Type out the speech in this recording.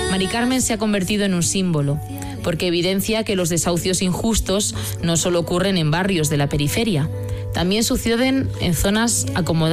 Mari Carmen se ha convertido en un símbolo, porque evidencia que los desahucios injustos no solo ocurren en barrios de la periferia, también suceden en zonas acomodadas